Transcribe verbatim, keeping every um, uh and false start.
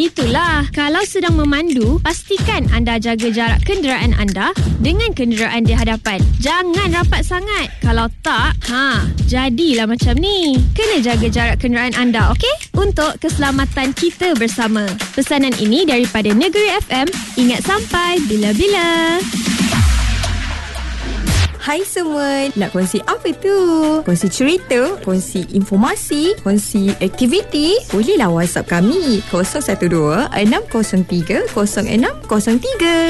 Itulah, kalau sedang memandu, pastikan anda jaga jarak kenderaan anda dengan kenderaan di hadapan. Jangan rapat sangat. Kalau tak, ha, jadilah macam ni. Kena jaga jarak kenderaan anda, okey? Untuk keselamatan kita bersama. Pesanan ini daripada Negeri F M. Ingat sampai bila-bila. Hai semua, nak kongsi apa tu? Kongsi cerita, kongsi informasi, kongsi aktiviti? Bolehlah WhatsApp kami kosong satu dua enam kosong tiga kosong enam kosong tiga.